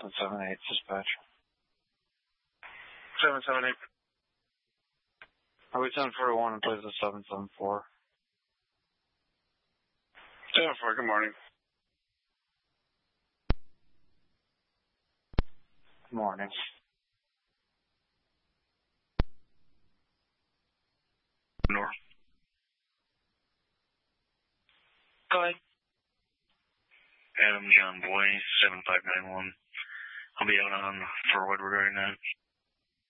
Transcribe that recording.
778 dispatch. 778. Are we 1041 in place of 774? 7-4, good morning. Good morning. North. Go ahead. Adam John Boy, 7591. I'll be out on Furwood regarding that.